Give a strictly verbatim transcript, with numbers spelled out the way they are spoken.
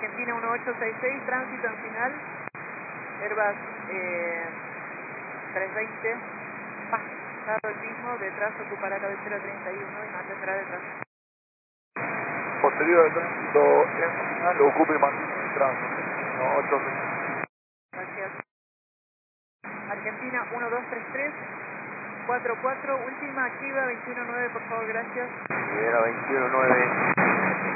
Argentina uno ocho seis seis, tránsito en final. Airbus eh, trescientos veinte, pasado el mismo, detrás ocupará cabecera treinta y uno y mantendrá detrás. Posterior al tránsito en final, ocupe y mantiene el tránsito. uno ocho seis seis. Gracias. Argentina uno dos tres tres, cuatro cuatro, última activa, veintiuno nueve, por favor, gracias. Era veintiuno nueve.